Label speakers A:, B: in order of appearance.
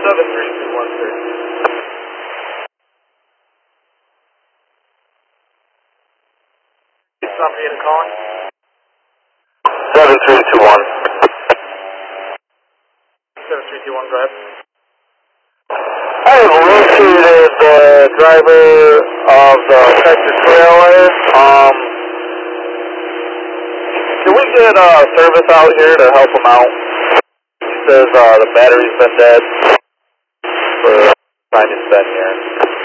A: Number you calling?
B: 7321.
A: 7321, go ahead.
B: I have located the driver of the Texas Trailer. Can we get service out here to help him out? He says the battery's been dead for time he's been here.